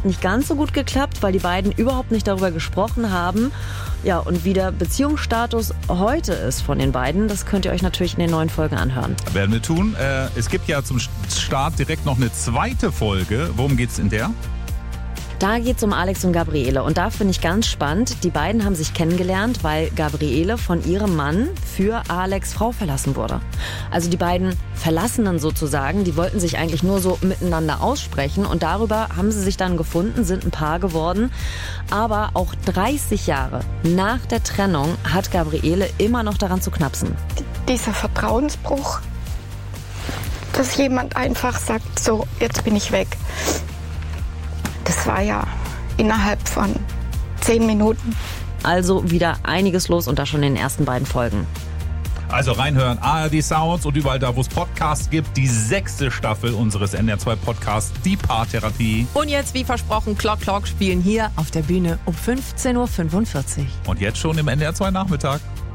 nicht ganz so gut geklappt, weil die beiden überhaupt nicht darüber gesprochen haben. Ja, und wie der Beziehungsstatus heute ist von den beiden, das könnt ihr euch natürlich in den neuen Folgen anhören. Werden wir tun. Es gibt ja zum Start direkt noch eine zweite Folge. Worum geht's in der? Da geht es um Alex und Gabriele und da finde ich ganz spannend, die beiden haben sich kennengelernt, weil Gabriele von ihrem Mann für Alex' Frau verlassen wurde. Also die beiden Verlassenen sozusagen, die wollten sich eigentlich nur so miteinander aussprechen und darüber haben sie sich dann gefunden, sind ein Paar geworden. Aber auch 30 Jahre nach der Trennung hat Gabriele immer noch daran zu knapsen. Dieser Vertrauensbruch, dass jemand einfach sagt, so, jetzt bin ich weg. Das war ja innerhalb von 10 Minuten. Also wieder einiges los und das schon in den ersten beiden Folgen. Also reinhören, ARD Sounds und überall da, wo es Podcasts gibt, die 6. Staffel unseres NDR2 Podcasts, die Paartherapie. Und jetzt, wie versprochen, Clock spielen hier auf der Bühne um 15.45 Uhr. Und jetzt schon im NDR2 Nachmittag.